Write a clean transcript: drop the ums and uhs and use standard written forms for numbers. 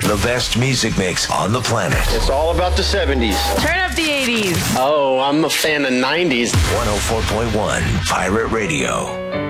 The best music mix on the planet. It's all about the 70s. Turn up the 80s. Oh, I'm a fan of 90s. 104.1 Pirate Radio.